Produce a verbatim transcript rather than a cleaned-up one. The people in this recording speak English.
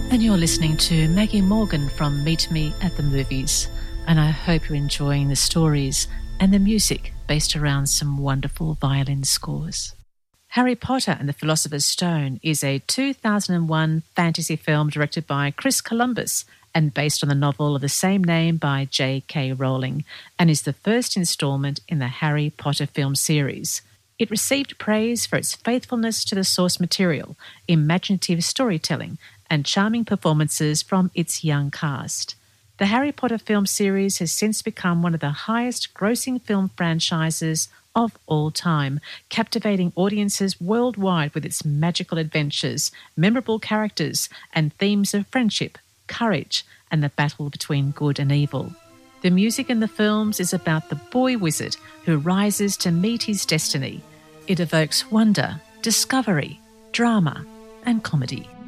And you're listening to Maggie Morgan from Meet Me at the Movies, and I hope you're enjoying the stories and the music based around some wonderful violin scores. Harry Potter and the Philosopher's Stone is a two thousand one fantasy film directed by Chris Columbus and based on the novel of the same name by J K Rowling, and is the first instalment in the Harry Potter film series. It received praise for its faithfulness to the source material, imaginative storytelling, and charming performances from its young cast. The Harry Potter film series has since become one of the highest-grossing film franchises of all time, captivating audiences worldwide with its magical adventures, memorable characters, and themes of friendship, courage, and the battle between good and evil. The music in the films is about the boy wizard who rises to meet his destiny. It evokes wonder, discovery, drama, and comedy.